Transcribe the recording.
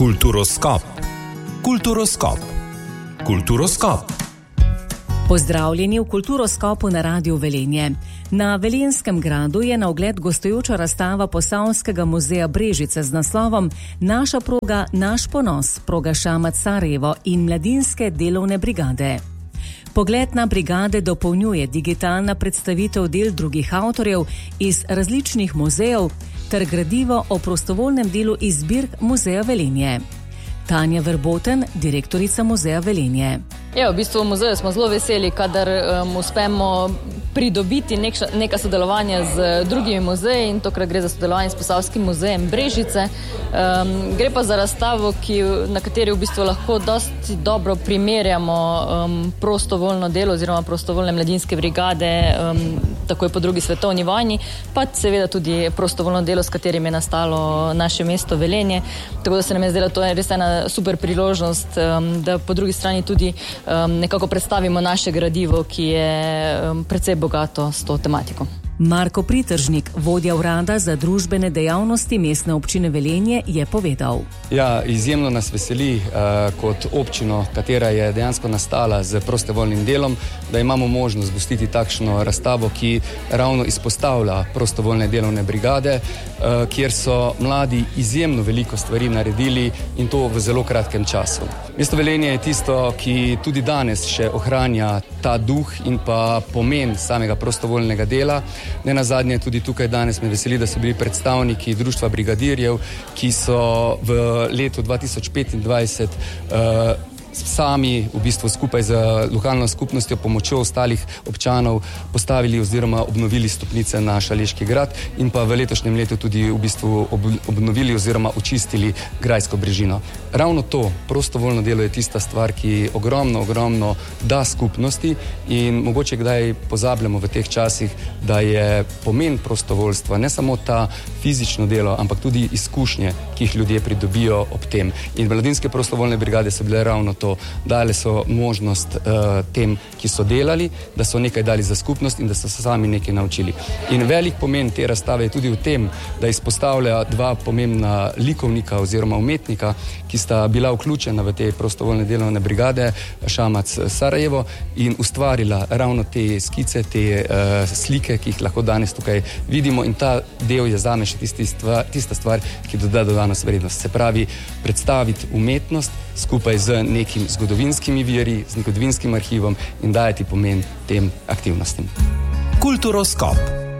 Kulturoskop. Kulturoskop. Kulturoskop. Pozdravljeni v Kulturoskopu na Radiu Velenje. Na Velenjskem gradu je na ogled gostujoča razstava Posavskega muzeja Brežice z naslovom Naša proga, naš ponos, proga Šamac-Sarajevo in mladinske delovne brigade. Pogled na brigade dopolnjuje digitalna predstavitev del drugih avtorjev iz različnih muzejev ter gradivo o prostovoljnem delu iz zbirk Muzeja Velenje. Tanja Verboten, direktorica Muzeja Velenje. V bistvu v muzeju smo zelo veseli, kadar uspemo pridobiti neka sodelovanja z drugimi muzeji in tokrat gre za sodelovanje s Posavskim muzejem Brežice. Gre pa za razstavo, na kateri v bistvu lahko dosti dobro primerjamo prostovoljno delo oziroma prostovoljne mladinske brigade takoj po drugi svetovni vojni, pa seveda tudi prostovoljno delo, s katerim je nastalo naše mesto Velenje. Tako da se nam je zdelo, to je res ena super priložnost, da po drugi strani tudi nekako predstavimo naše gradivo, ki je precej bogato s to tematiko. Marko Pritržnik, vodja urada za družbene dejavnosti Mestne občine Velenje, je povedal. Izjemno nas veseli kot občino, katera je dejansko nastala z prostovoljnim delom, da imamo možnost gostiti takšno razstavo, ki ravno izpostavlja prostovoljne delovne brigade, kjer so mladi izjemno veliko stvari naredili in to v zelo kratkem času. Mesto Velenje je tisto, ki tudi danes še ohranja ta duh in pa pomen samega prostovoljnega dela. Ne nazadnje tudi tukaj danes me veseli, da so bili predstavniki Društva brigadirjev, ki so v letu 2025 sami v bistvu skupaj z lokalno skupnostjo pomočjo ostalih občanov postavili oziroma obnovili stopnice na Šaleški grad in pa v letošnjem letu tudi v bistvu obnovili oziroma očistili grajsko brežino. Ravno to prostovoljno delo je tista stvar, ki ogromno da skupnosti in mogoče kdaj pozabljamo v teh časih, da je pomen prostovoljstva ne samo ta fizično delo, ampak tudi izkušnje, ki jih ljudje pridobijo ob tem. In mladinske prostovoljne brigade so bile ravno to, dali so možnost tem, ki so delali, da so nekaj dali za skupnost in da so se sami nekaj naučili. In velik pomen te razstave je tudi v tem, da izpostavlja dva pomembna likovnika oziroma umetnika, ki sta bila vključena v te prostovoljne delovne brigade Šamac-Sarajevo in ustvarila ravno te skice, te slike, ki jih lahko danes tukaj vidimo, in ta del je zame še tista stvar, ki doda dodanost vrednost. Se pravi, predstaviti umetnost skupaj z nekim zgodovinskimi viri, z zgodovinskim arhivom in dajati pomen tem aktivnostim. Kulturoskop.